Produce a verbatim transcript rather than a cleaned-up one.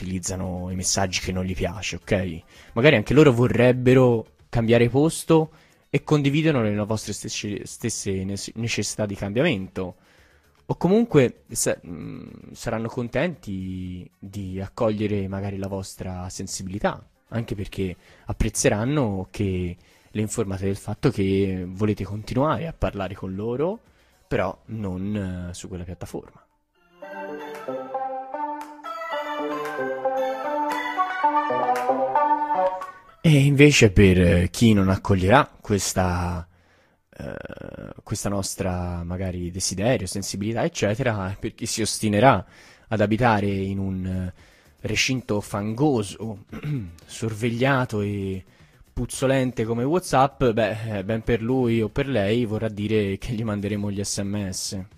utilizzano i messaggi che non gli piace, ok? Magari anche loro vorrebbero cambiare posto e condividono le vostre stesse, stesse nes- necessità di cambiamento. O comunque sa- mh, saranno contenti di accogliere magari la vostra sensibilità, anche perché apprezzeranno che le informate del fatto che volete continuare a parlare con loro, però non eh, su quella piattaforma. E invece per eh, chi non accoglierà questa, eh, questa nostra magari desiderio, sensibilità, eccetera, per chi si ostinerà ad abitare in un eh, recinto fangoso, sorvegliato e puzzolente come WhatsApp, beh, eh, ben per lui o per lei vorrà dire che gli manderemo gli S M S.